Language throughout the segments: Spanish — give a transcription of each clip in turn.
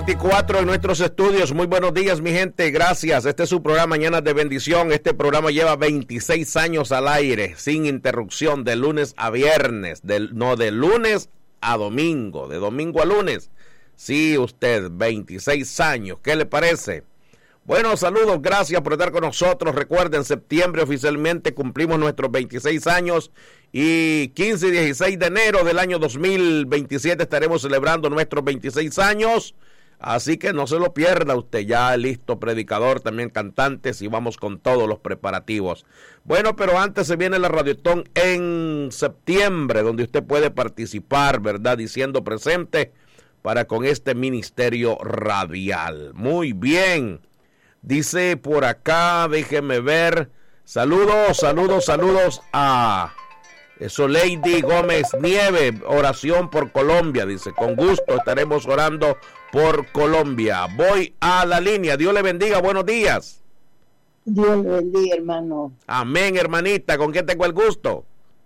24 en nuestros estudios. Muy buenos días, mi gente. Gracias. Este es su programa Mañanas de Bendición. Este programa lleva 26 años al aire, sin interrupción, de lunes a viernes. De lunes a domingo, de domingo a lunes. Sí, usted, 26 años. ¿Qué le parece? Bueno, saludos, gracias por estar con nosotros. Recuerden, en septiembre oficialmente cumplimos nuestros 26 años y 15 y 16 de enero del año 2027 estaremos celebrando nuestros 26 años. Así que no se lo pierda usted, ya listo, predicador, también cantantes, y vamos con todos los preparativos. Bueno, pero antes se viene la Radiotón en septiembre, donde usted puede participar, ¿verdad? Diciendo presente para con este ministerio radial. Muy bien. Dice por acá, déjeme ver, saludos a Soleidi Gómez Nieve, oración por Colombia, dice, con gusto estaremos orando por Colombia. Voy a la línea, Dios le bendiga, buenos días. Dios le bendiga, hermano. Amén, hermanita, ¿con quién tengo el gusto?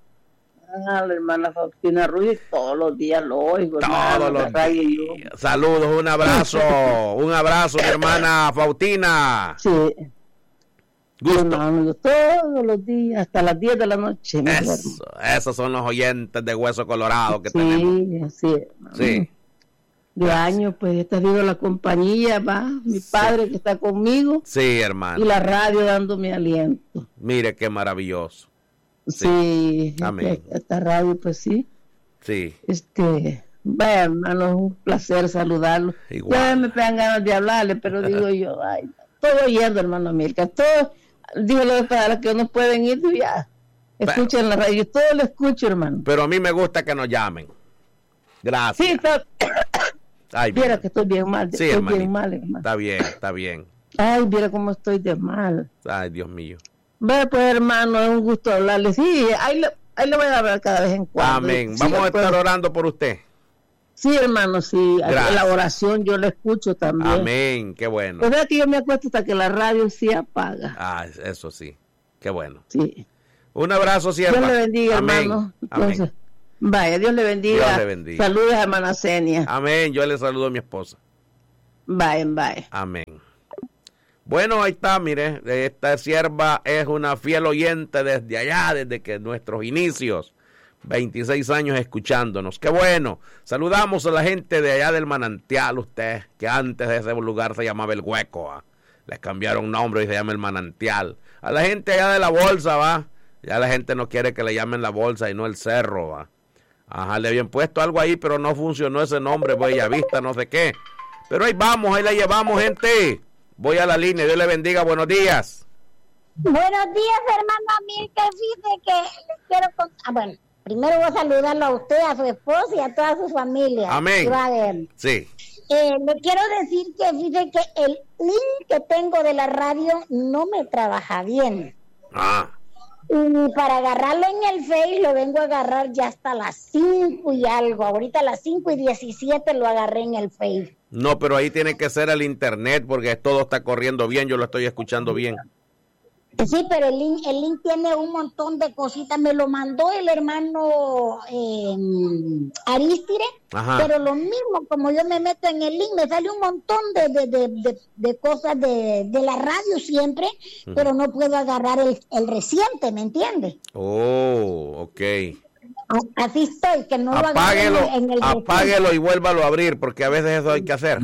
La hermana Faustina Ruiz, todos los días lo oigo. Todos los días. Saludos, un abrazo, mi hermana Faustina. Sí. Gusto. Hermano, todos los días, hasta las 10 de la noche. Esos son los oyentes de Hueso Colorado que tenemos. Sí, hermano. Sí. De años, pues, esta ha sido la compañía, va, mi padre que está conmigo. Sí, hermano. Y la radio dándome aliento. Mire qué maravilloso. Sí. Amén. Esta radio, pues sí. Sí. Vaya, hermano, es un placer saludarlo. Igual. Ya me pegan ganas de hablarle, pero digo yo, ay, estoy oyendo, hermano Milka, todo, dígalo para los que no pueden ir, ya, escuchen la radio, todo lo escucho, hermano. Pero a mí me gusta que nos llamen. Gracias. Sí, está. Ay, viera que estoy bien mal, sí, estoy hermanito. bien mal, hermano. Está bien. Ay, viera cómo estoy de mal. Ay, Dios mío. Ve, pues, hermano, es un gusto hablarle. Sí, ahí le voy a hablar cada vez en cuando. Amén. Sí, Vamos a pues, estar orando por usted. Sí, hermano, sí. Gracias. La oración yo la escucho también. Amén, qué bueno. Pues es que yo me acuesto hasta que la radio sí apaga. Ah, eso sí, qué bueno. Sí. Un abrazo, sierva. Dios le bendiga, amén. hermano. Amén. Entonces, vaya, Dios le bendiga. Dios le bendiga. Saludos a hermana Senia. Amén, yo le saludo a mi esposa. Bye. Amén. Bueno, ahí está, mire, esta sierva es una fiel oyente desde allá, desde que nuestros inicios, 26 años escuchándonos. ¡Qué bueno! Saludamos a la gente de allá del Manantial, usted, que antes de ese lugar se llamaba El Hueco, ¿va? Les cambiaron nombre y se llama El Manantial. A la gente allá de la Bolsa, ¿va? Ya la gente no quiere que le llamen la Bolsa y no el Cerro, ¿va? Ajá, le habían puesto algo ahí, pero no funcionó ese nombre, Bellavista, no sé qué. Pero ahí vamos, ahí la llevamos, gente. Voy a la línea, Dios le bendiga, buenos días. Buenos días, hermano Amilcar, fíjese que les quiero contar. Bueno, primero voy a saludarlo a usted, a su esposa y a toda su familia. Amén. Sí. Le quiero decir que fíjese que el link que tengo de la radio no me trabaja bien. Ah. Y para agarrarlo en el Face lo vengo a agarrar ya hasta las 5 y algo. Ahorita a las 5:17 lo agarré en el Face. No, pero ahí tiene que ser el internet porque todo está corriendo bien, yo lo estoy escuchando bien. Sí, pero el link tiene un montón de cositas. Me lo mandó el hermano Aristide, Ajá. pero lo mismo, como yo me meto en el link, me sale un montón de cosas de la radio siempre, pero no puedo agarrar el reciente, ¿me entiendes? Oh, ok. Así estoy, que no lo Apáguelo, agarro en el apáguelo y vuélvalo a abrir, porque a veces eso hay que hacer.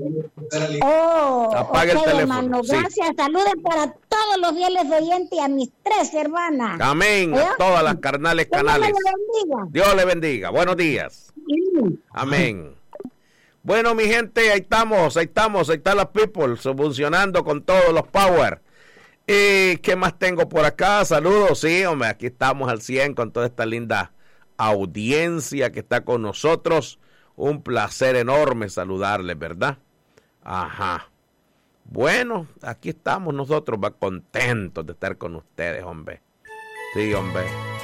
Apague el teléfono. Hermano, sí. gracias. Saludos para todos los fieles oyentes y a mis 3 hermanas. Amén. A todas las carnales canales. Dios le bendiga. Buenos días. Amén. Bueno, mi gente, ahí estamos. Ahí está la people funcionando con todos los power. ¿Qué más tengo por acá? Saludos, sí, hombre, aquí estamos al 100 con toda esta linda audiencia que está con nosotros. Un placer enorme saludarles, ¿verdad? Ajá. Bueno, aquí estamos nosotros, va, contentos de estar con ustedes, hombre. Sí, hombre.